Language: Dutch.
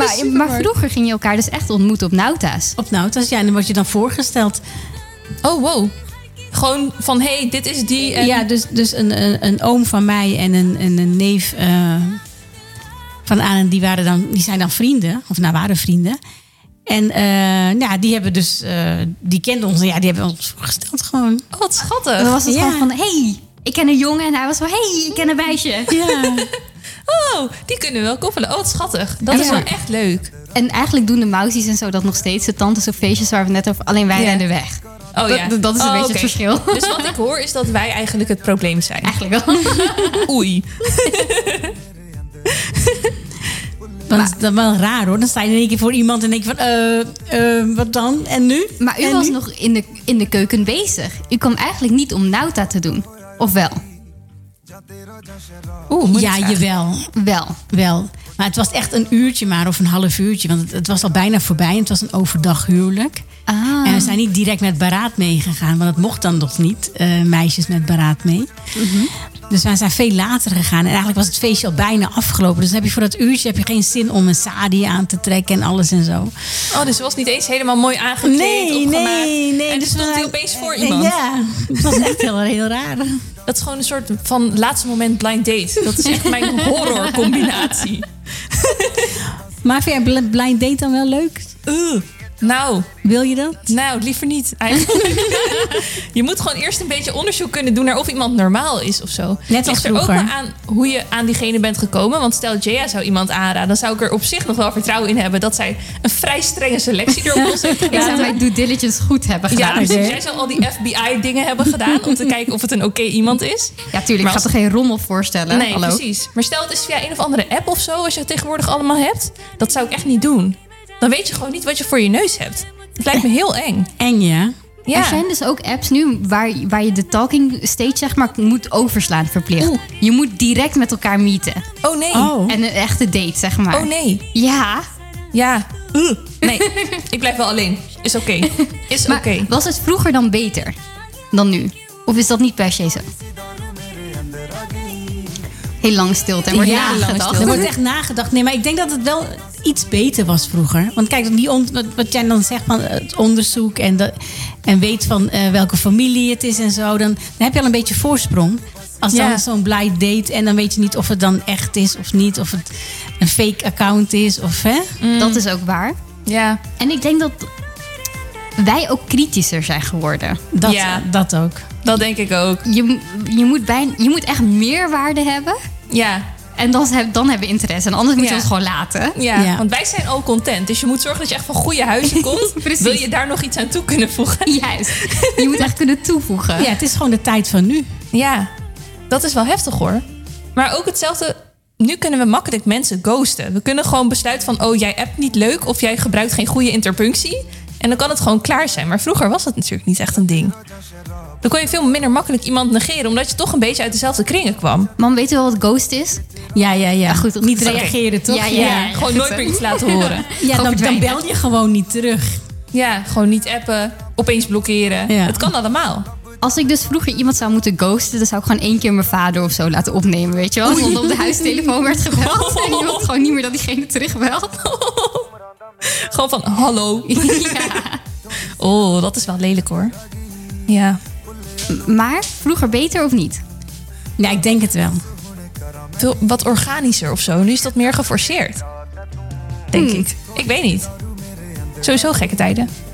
Maar vroeger ging je elkaar dus echt ontmoeten op Nauta's. Op Nauta's, ja. En dan word je dan voorgesteld. Oh, wow. Gewoon van, hey, dit is die. En... Ja, dus een oom van mij en een neef van Aan, die zijn dan vrienden. Of waren vrienden. En die hebben dus, die kenden ons. En ja, die hebben ons voorgesteld gewoon. Oh, wat schattig. Dan was het gewoon van, hey, ik ken een jongen. En hij was van, hey, ik ken een meisje. Ja. Oh, die kunnen we wel koppelen. Oh, wat schattig. Dat is wel echt leuk. En eigenlijk doen de mousies en zo dat nog steeds. De tantes op feestjes waar we het net over. Alleen wij rennen weg. Oh, ja. Dat is een beetje het verschil. Dus wat ik hoor is dat wij eigenlijk het probleem zijn. Eigenlijk wel. Oei. Dan is dat wel raar hoor. Dan sta je in één keer voor iemand en denk je van, wat dan? En nu? Maar u was nog in de keuken bezig. U kwam eigenlijk niet om Nauta te doen. Of wel? Ja, jawel. Wel. Maar het was echt een uurtje maar, of een half uurtje. Want het was al bijna voorbij en het was een overdag huwelijk. Ah. En we zijn niet direct met baraat meegegaan. Want dat mocht dan nog niet, meisjes met baraat mee. Mm-hmm. Dus wij zijn veel later gegaan. En eigenlijk was het feestje al bijna afgelopen. Dus dan heb je voor dat uurtje geen zin om een sari aan te trekken en alles en zo. Oh, dus het was niet eens helemaal mooi aangekleed, opgemaakt. Nee. En dus stond hij opeens voor iemand. Ja, het was echt heel raar. Dat is gewoon een soort van laatste moment blind date. Dat is echt mijn horrorcombinatie. Maar vind jij blind date dan wel leuk? Nou. Wil je dat? Nou, liever niet eigenlijk. Je moet gewoon eerst een beetje onderzoek kunnen doen naar of iemand normaal is of zo. Net als vroeger. Er ook maar aan hoe je aan diegene bent gekomen. Want stel Jaya zou iemand aanraden, dan zou ik er op zich nog wel vertrouwen in hebben dat zij een vrij strenge selectie erop los heeft gedaan. Ik zou mijn due diligence goed hebben gedaan. Ja, dus jij zou al die FBI-dingen hebben gedaan om te kijken of het een oké iemand is. Ja, tuurlijk. Ik ga toch geen rommel voorstellen? Nee, Hallo? precies. Maar stel het is via een of andere app of zo, als je het tegenwoordig allemaal hebt. Dat zou ik echt niet doen. Dan weet je gewoon niet wat je voor je neus hebt. Het lijkt me heel eng. Eng, ja. Er zijn dus ook apps nu waar je de talking stage zeg maar moet overslaan verplicht. Je moet direct met elkaar meeten. Oh nee. En een echte date, zeg maar. Oh nee. Ja. Ja. Nee, ik blijf wel alleen. Is oké. Is oké. Was het vroeger dan beter dan nu? Of is dat niet per se zo? Heel lang stilte. Er wordt nagedacht. Er wordt echt nagedacht. Nee, maar ik denk dat het wel iets beter was vroeger. Want kijk, wat jij dan zegt van het onderzoek en weet van welke familie het is en zo. Dan heb je al een beetje voorsprong. Als dan zo'n blind date en dan weet je niet of het dan echt is of niet. Of het een fake account is. Of, hè? Dat is ook waar. Ja. En ik denk dat wij ook kritischer zijn geworden. Dat ook. Dat denk ik ook. Je moet echt meerwaarde hebben. Ja. En dan hebben we interesse. En anders moeten we het gewoon laten. Ja, want wij zijn al content. Dus je moet zorgen dat je echt van goede huizen komt. Wil je daar nog iets aan toe kunnen voegen? Juist. Je moet echt kunnen toevoegen. Ja, het is gewoon de tijd van nu. Ja, dat is wel heftig hoor. Maar ook hetzelfde. Nu kunnen we makkelijk mensen ghosten. We kunnen gewoon besluiten van, jij appt niet leuk of jij gebruikt geen goede interpunctie. En dan kan het gewoon klaar zijn. Maar vroeger was dat natuurlijk niet echt een ding. Dan kon je veel minder makkelijk iemand negeren, omdat je toch een beetje uit dezelfde kringen kwam. Man, weet je wel wat ghost is? Ja. Goed, niet reageren, toch? Ja, gewoon nooit meer iets laten horen. Ja, dan bel je gewoon niet terug. Ja, gewoon niet appen, opeens blokkeren. Ja. Het kan allemaal. Als ik dus vroeger iemand zou moeten ghosten, dan zou ik gewoon 1 keer mijn vader of zo laten opnemen, weet je wel? Want op de huistelefoon werd gebeld en je wilt gewoon niet meer dat diegene terugbelt. Gewoon van, hallo. Ja. Oh, dat is wel lelijk hoor. Ja. Maar vroeger beter of niet? Ja, ik denk het wel. Wat organischer of zo. Nu is dat meer geforceerd. Denk ik. Ik weet niet. Sowieso gekke tijden.